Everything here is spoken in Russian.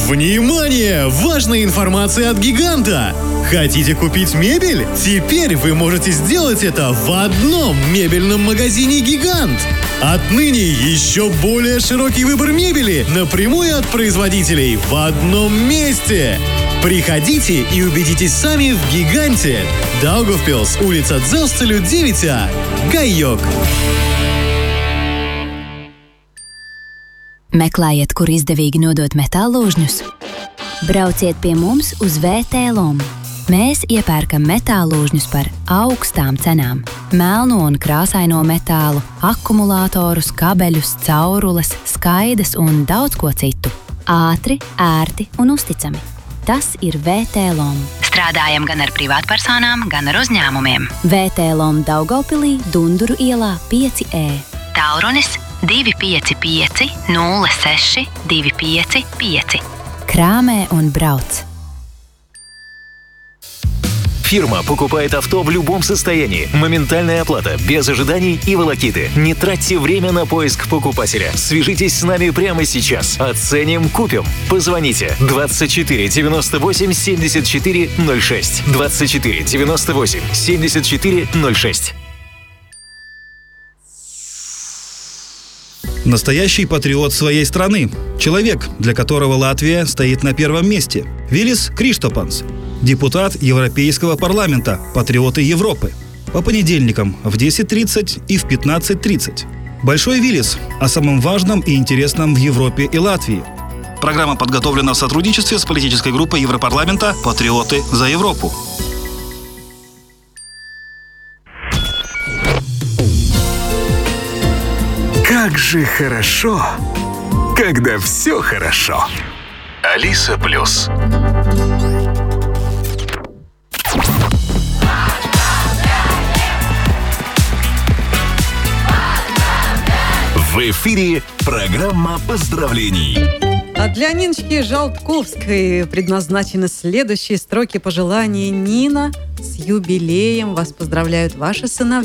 Внимание! Важная информация от гиганта! Хотите купить мебель? Теперь вы можете сделать это в одном мебельном магазине «Гигант». Отныне еще более широкий выбор мебели напрямую от производителей в одном месте. Приходите и убедитесь сами в «Гиганте». Даугавпилс, улица Дзелстелю, 9А. Gaiok. Meklējiet, kur izdevīgi nodot metālložņus? Brauciet pie mums uz VT-LOM. Mēs iepērkam metālložņus par augstām cenām. Melno un krāsaino metālu, akumulātorus, kabeļus, caurules, skaidas un daudz ko citu. Ātri, ērti un uzticami. Tas ir VT-LOM. Strādājam gan ar privātpersonām, gan ar uzņēmumiem. VT-LOM Daugavpilī, Dunduru ielā 5E. Tālrunis 255 06 255. Краме он брауц. Фирма покупает авто в любом состоянии. Моментальная оплата, без ожиданий и волокиты. Не тратьте время на поиск покупателя. Свяжитесь с нами прямо сейчас. Оценим, купим. Позвоните 24 98 74 06. 24 98 74 06. Настоящий патриот своей страны. Человек, для которого Латвия стоит на первом месте. Вилис Криштопанс. Депутат Европейского парламента. Патриоты Европы. По понедельникам в 10:30 и в 15:30. Большой Вилис о самом важном и интересном в Европе и Латвии. Программа подготовлена в сотрудничестве с политической группой Европарламента «Патриоты за Европу». Как же хорошо, когда все хорошо. Алиса Плюс. В эфире программа поздравлений. А для Ниночки Жалтковской предназначены следующие строки пожеланий. Нина, с юбилеем вас поздравляют ваши сыновья.